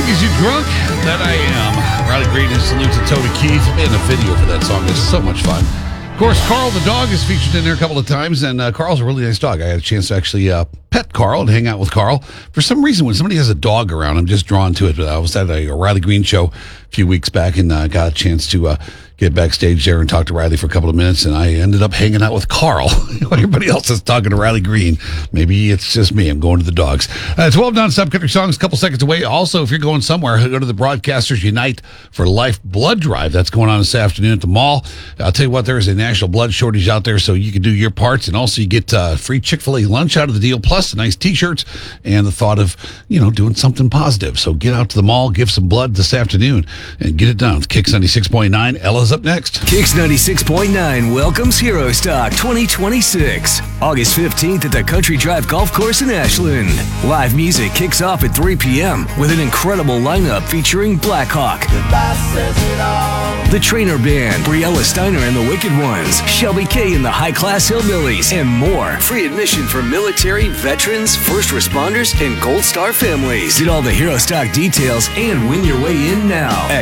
Is You Drunk? That I Am. Riley Green and salute to Toby Keith. Man, the video for that song is so much fun. Of course, Carl the dog is featured in there a couple of times, and Carl's a really nice dog. I had a chance to actually pet Carl and hang out with Carl. For some reason, when somebody has a dog around, I'm just drawn to it. I was at a Riley Green show a few weeks back and got a chance to get backstage there and talk to Riley for a couple of minutes, and I ended up hanging out with Carl. Everybody else is talking to Riley Green. Maybe it's just me. I'm going to the dogs. 12 non-stop country songs, a couple seconds away. Also, if you're going somewhere, go to the Broadcasters Unite for Life Blood Drive. That's going on this afternoon at the mall. I'll tell you what, there is a national blood shortage out there, so you can do your parts, and also you get free Chick-fil-A lunch out of the deal, plus nice T-shirts and the thought of, doing something positive. So get out to the mall, give some blood this afternoon, and get it done. Kicks 96.9. Ella's up next. Kicks 96.9 welcomes Hero Stock 2026. August 15th at the Country Drive Golf Course in Ashland. Live music kicks off at 3 p.m. with an incredible lineup featuring Blackhawk, the Trainer Band, Briella Steiner and the Wicked Ones, Shelby K and the High Class Hillbillies, and more. Free admission for military, veterans, first responders, and Gold Star families. Get all the Hero Stock details and win your way in now at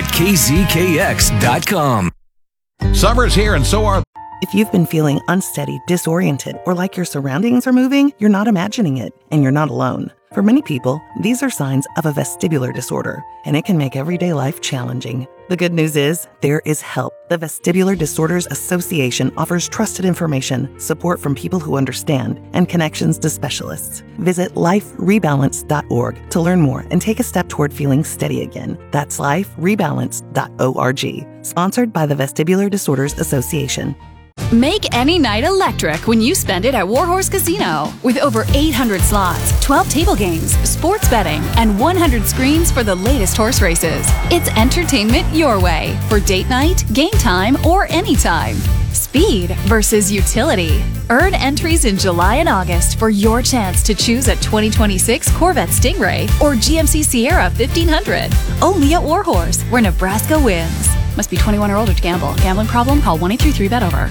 kzkx.com. Summer's here, and so are... If you've been feeling unsteady, disoriented, or like your surroundings are moving, you're not imagining it, and you're not alone. For many people, these are signs of a vestibular disorder, and it can make everyday life challenging. The good news is, there is help. The Vestibular Disorders Association offers trusted information, support from people who understand, and connections to specialists. Visit liferebalance.org to learn more and take a step toward feeling steady again. That's liferebalance.org. Sponsored by the Vestibular Disorders Association. Make any night electric when you spend it at Warhorse Casino. With over 800 slots, 12 table games, sports betting, and 100 screens for the latest horse races. It's entertainment your way for date night, game time, or anytime. Speed versus utility. Earn entries in July and August for your chance to choose a 2026 Corvette Stingray or GMC Sierra 1500. Only at Warhorse, where Nebraska wins. Must be 21 or older to gamble. Gambling problem? Call 1-833-BET-OVER.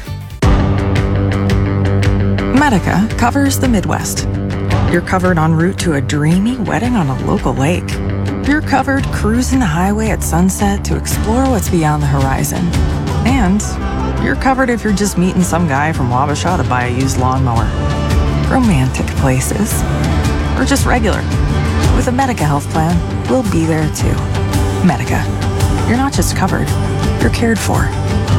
Medica covers the Midwest. You're covered en route to a dreamy wedding on a local lake. You're covered cruising the highway at sunset to explore what's beyond the horizon. And you're covered if you're just meeting some guy from Wabasha to buy a used lawnmower. Romantic places. Or just regular. With a Medica health plan, we'll be there too. Medica. You're not just covered, you're cared for.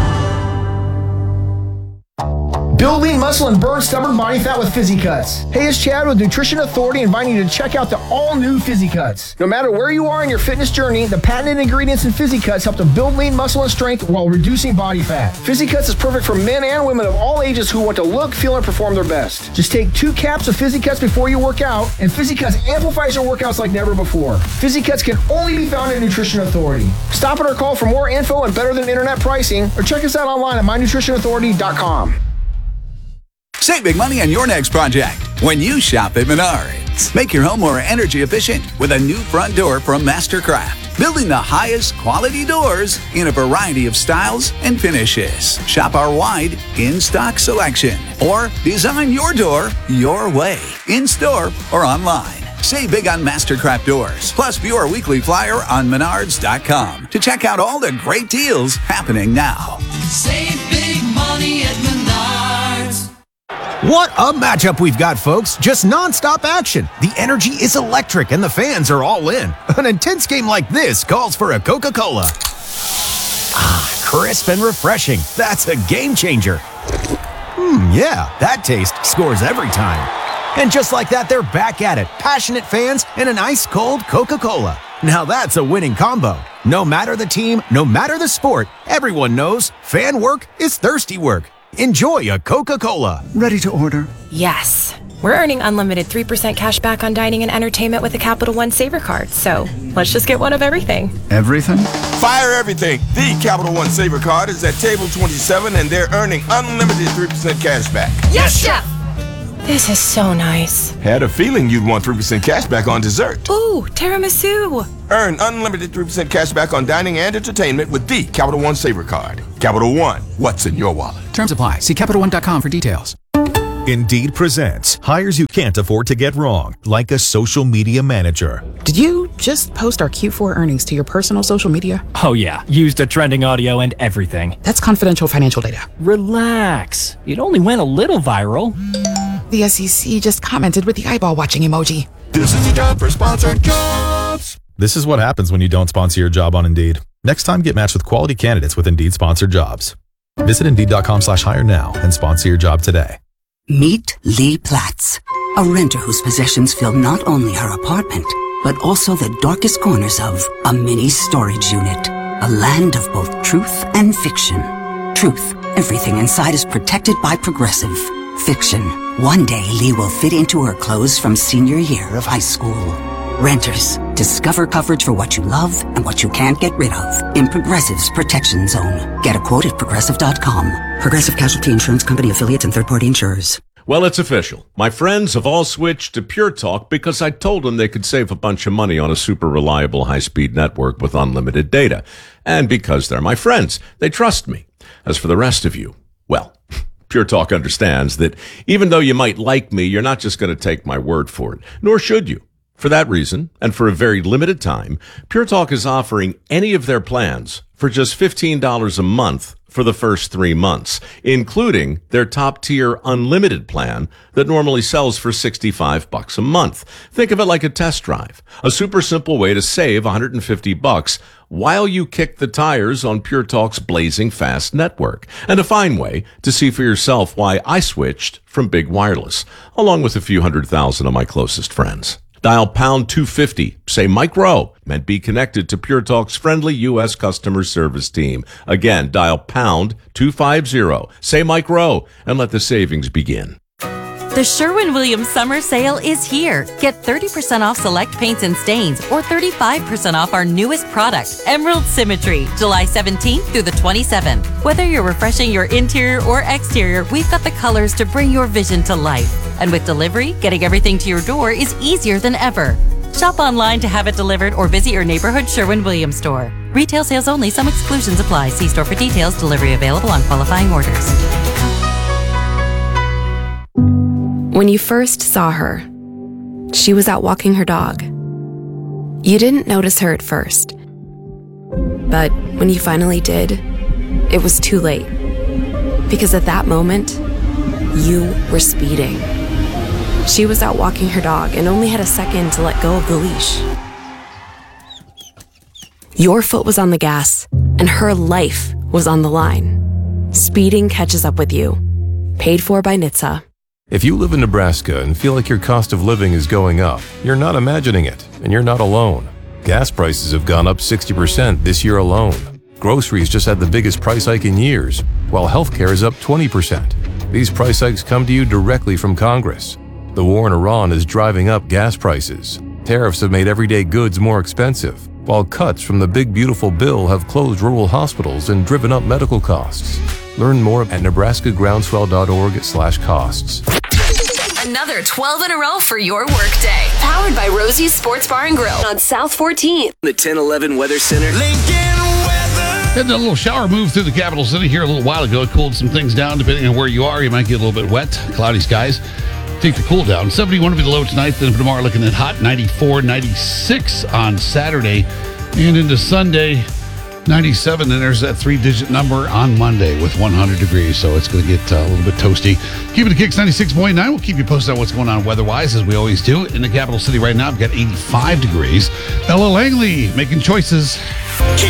Build lean muscle and burn stubborn body fat with Fizzy Cuts. Hey, it's Chad with Nutrition Authority inviting you to check out the all-new Fizzy Cuts. No matter where you are in your fitness journey, the patented ingredients in Fizzy Cuts help to build lean muscle and strength while reducing body fat. Fizzy Cuts is perfect for men and women of all ages who want to look, feel, and perform their best. Just take 2 caps of Fizzy Cuts before you work out, and Fizzy Cuts amplifies your workouts like never before. Fizzy Cuts can only be found at Nutrition Authority. Stop at our call for more info and better than internet pricing, or check us out online at mynutritionauthority.com. Save big money on your next project when you shop at Menards. Make your home more energy efficient with a new front door from Mastercraft. Building the highest quality doors in a variety of styles and finishes. Shop our wide in-stock selection or design your door your way, in-store or online. Save big on Mastercraft doors. Plus, view our weekly flyer on Menards.com to check out all the great deals happening now. Save big money at Menards. What a matchup we've got, folks. Just nonstop action. The energy is electric and the fans are all in. An intense game like this calls for a Coca-Cola. Ah, crisp and refreshing. That's a game changer. Yeah, that taste scores every time. And just like that, they're back at it. Passionate fans and an ice-cold Coca-Cola. Now that's a winning combo. No matter the team, no matter the sport, everyone knows fan work is thirsty work. Enjoy a Coca-Cola. Ready to order? Yes. We're earning unlimited 3% cash back on dining and entertainment with a Capital One Saver card, so let's just get one of everything. Everything? Fire everything. The Capital One Saver card is at table 27 and they're earning unlimited 3% cash back. Yes, Chef! This is so nice. Had a feeling you'd want 3% cash back on dessert. Ooh, tiramisu. Earn unlimited 3% cash back on dining and entertainment with the Capital One Saver card. Capital One, what's in your wallet? Terms apply. See CapitalOne.com for details. Indeed presents hires you can't afford to get wrong, like a social media manager. Did you just post our Q4 earnings to your personal social media? Oh yeah, used a trending audio and everything. That's confidential financial data. Relax. It only went a little viral. The SEC just commented with the eyeball watching emoji. This is your job for sponsored jobs. This is what happens when you don't sponsor your job on Indeed. Next time, get matched with quality candidates with Indeed sponsored jobs. Visit Indeed.com/hire now and sponsor your job today. Meet Lee Platts, a renter whose possessions fill not only her apartment, but also the darkest corners of a mini storage unit. A land of both truth and fiction. Truth, everything inside is protected by Progressive. Fiction, one day Lee will fit into her clothes from senior year of high school. Renters, discover coverage for what you love and what you can't get rid of in Progressive's Protection Zone. Get a quote at Progressive.com. Progressive Casualty Insurance Company affiliates and third-party insurers. Well, it's official. My friends have all switched to Pure Talk because I told them they could save a bunch of money on a super reliable high-speed network with unlimited data. And because they're my friends, they trust me. As for the rest of you, well, Pure Talk understands that even though you might like me, you're not just going to take my word for it, nor should you. For that reason, and for a very limited time, Pure Talk is offering any of their plans for just $15 a month for the first 3 months, including their top-tier unlimited plan that normally sells for $65 a month. Think of it like a test drive, a super simple way to save $150 while you kick the tires on Pure Talk's blazing fast network, and a fine way to see for yourself why I switched from Big Wireless, along with a few 100,000 of my closest friends. Dial pound 250, say Mike Rowe, and be connected to Pure Talk's friendly U.S. customer service team. Again, dial pound 250, say Mike Rowe, and let the savings begin. The Sherwin-Williams summer sale is here. Get 30% off select paints and stains or 35% off our newest product, Emerald Symmetry, July 17th through the 27th. Whether you're refreshing your interior or exterior, we've got the colors to bring your vision to life. And with delivery, getting everything to your door is easier than ever. Shop online to have it delivered or visit your neighborhood Sherwin-Williams store. Retail sales only. Some exclusions apply. See store for details. Delivery available on qualifying orders. When you first saw her, she was out walking her dog. You didn't notice her at first. But when you finally did, it was too late. Because at that moment, you were speeding. She was out walking her dog and only had a second to let go of the leash. Your foot was on the gas, and her life was on the line. Speeding catches up with you. Paid for by NHTSA. If you live in Nebraska and feel like your cost of living is going up, you're not imagining it, and you're not alone. Gas prices have gone up 60% this year alone. Groceries just had the biggest price hike in years, while healthcare is up 20%. These price hikes come to you directly from Congress. The war in Iran is driving up gas prices. Tariffs have made everyday goods more expensive, while cuts from the Big Beautiful Bill have closed rural hospitals and driven up medical costs. Learn more at nebraskagroundswell.org/costs. Another 12 in a row for your workday. Powered by Rosie's Sports Bar and Grill on South 14th. The 1011 Weather Center. Had a little shower move through the capital city here a little while ago. It cooled some things down. Depending on where you are, you might get a little bit wet. Cloudy skies. Take the cool down. 71 will be the low tonight. Then for tomorrow, looking at hot 94, 96 on Saturday. And into Sunday, 97, and there's that 3-digit number on Monday with 100 degrees, so it's going to get a little bit toasty. Keep it at Kicks 96.9. We'll keep you posted on what's going on weather-wise, as we always do. In the capital city right now, we've got 85 degrees. Ella Langley making choices.